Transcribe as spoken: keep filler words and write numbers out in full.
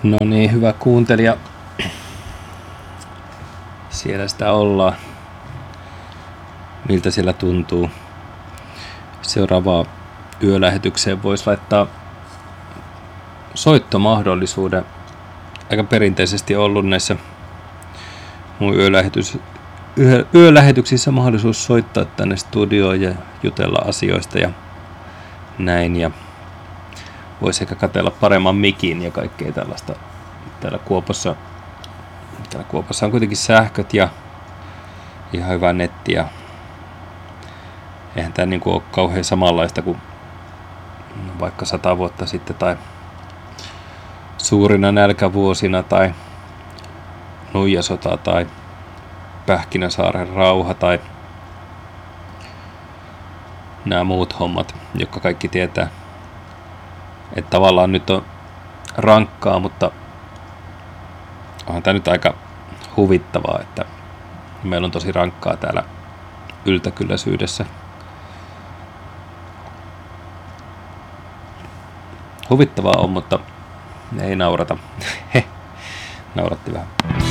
No niin, hyvä kuuntelija. Siellä sitä ollaan. Miltä siellä tuntuu? Seuraavaan yölähetykseen voisi laittaa soittomahdollisuuden. Aika perinteisesti ollut näissä mun yölähetys, yö, yölähetyksissä mahdollisuus soittaa tänne studioon ja jutella asioista ja näin. Ja voisi ehkä katsella paremman mikin ja kaikkea tällaista. Täällä Kuopiossa, täällä Kuopiossa on kuitenkin sähköt ja ihan hyvä netti. Ja eihän tämä niinku ole kauhean samanlaista kuin vaikka sata vuotta sitten tai suurina nälkävuosina tai nuijasota tai Pähkinäsaaren rauha tai nämä muut hommat, jotka kaikki tietää. Että tavallaan nyt on rankkaa, mutta onhan tämä nyt aika huvittavaa, että meillä on tosi rankkaa täällä yltäkylläisyydessä. Huvittavaa on, mutta ei naurata. Nauratti vähän.